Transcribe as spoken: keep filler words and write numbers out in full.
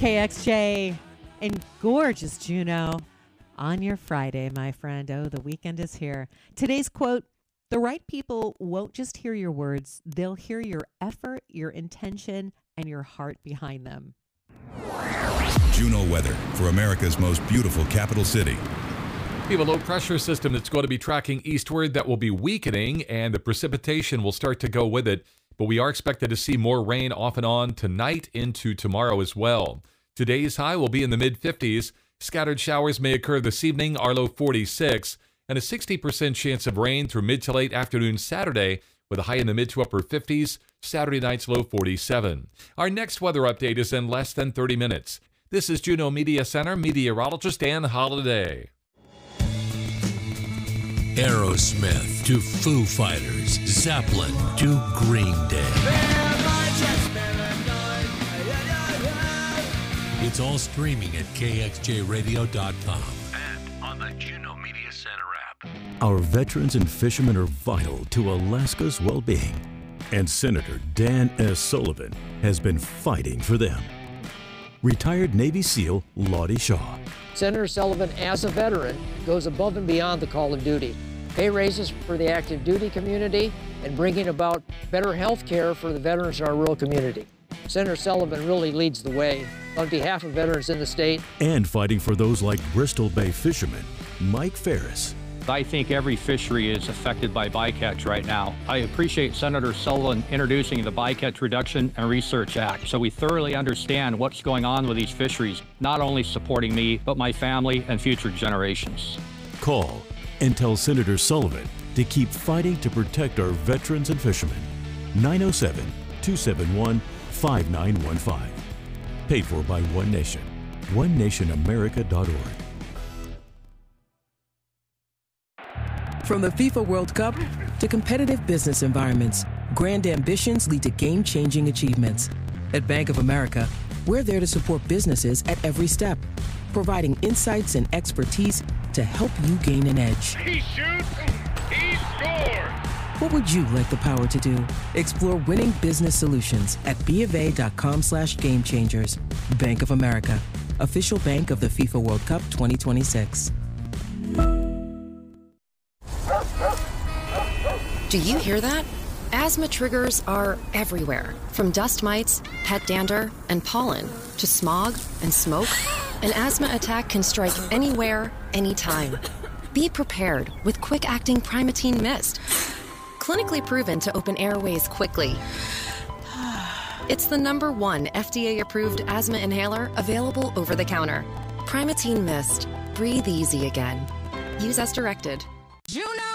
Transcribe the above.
K X J in gorgeous Juneau on your Friday, my friend. Oh, the weekend is here. Today's quote: the right people won't just hear your words, they'll hear your effort, your intention, and your heart behind them. Juneau weather for America's most beautiful capital city. We have a low-pressure system that's going to be tracking eastward that will be weakening, and the precipitation will start to go with it. But we are expected to see more rain off and on tonight into tomorrow as well. Today's high will be in the mid fifties. Scattered showers may occur this evening, our low forty-six, and a sixty percent chance of rain through mid to late afternoon Saturday, with a high in the mid to upper fifties. Saturday night's low forty-seven. Our next weather update is in less than thirty minutes. This is Juneau Media Center meteorologist Dan Holliday. Aerosmith to Foo Fighters, Zeppelin to Green Day. It's all streaming at K X J radio dot com and on the Juneau Media Center app. Our veterans and fishermen are vital to Alaska's well-being, and Senator Dan S. Sullivan has been fighting for them. Retired Navy SEAL Lottie Shaw. Senator Sullivan, as a veteran, goes above and beyond the call of duty. Pay raises for the active duty community and bringing about better health care for the veterans in our rural community. Senator Sullivan really leads the way on behalf of veterans in the state. And fighting for those like Bristol Bay fisherman Mike Ferris. I think every fishery is affected by bycatch right now. I appreciate Senator Sullivan introducing the Bycatch Reduction and Research Act so we thoroughly understand what's going on with these fisheries, not only supporting me, but my family and future generations. Call and tell Senator Sullivan to keep fighting to protect our veterans and fishermen. nine oh seven, two seven one, five nine one five. Paid for by One Nation. one nation america dot org. From the FIFA World Cup to competitive business environments, grand ambitions lead to game-changing achievements. At Bank of America, we're there to support businesses at every step, providing insights and expertise to help you gain an edge. He shoots, he scores! What would you like the power to do? Explore winning business solutions at BofA.com slash game changers. Bank of America, official bank of the FIFA World Cup twenty twenty-six. Do you hear that? Asthma triggers are everywhere, from dust mites, pet dander, and pollen, to smog and smoke. An asthma attack can strike anywhere, anytime. Be prepared with quick-acting Primatene Mist. Clinically proven to open airways quickly. It's the number one F D A-approved asthma inhaler available over the counter. Primatene Mist. Breathe easy again. Use as directed. Juneau!